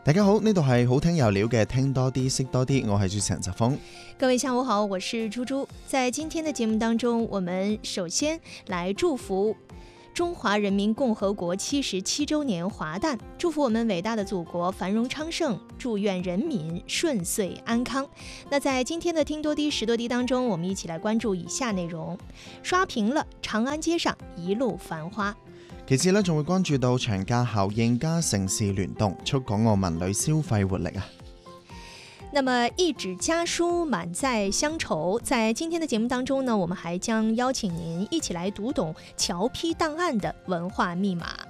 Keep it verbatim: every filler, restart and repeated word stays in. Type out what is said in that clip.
大家好，呢度係好聽有料嘅聽多啲識多啲，我係主持人澤峰。 各位下午好，我是猪猪。在今天的節目當中，我們首先來祝福中華人民共和國七十七周年華誕，祝福我們偉大的祖國繁榮昌盛，祝願人民順遂安康。那在今天的聽多啲識多啲當中，我們一起來關注以下內容：刷屏了長安街上一路繁花。 其次呢，仲會關注到長假效應加城市聯動，促港澳文旅消費活力啊。 那麼一紙家書滿載鄉愁，在今天的節目當中呢，我們還將邀請您一起來讀懂僑批檔案的文化密碼。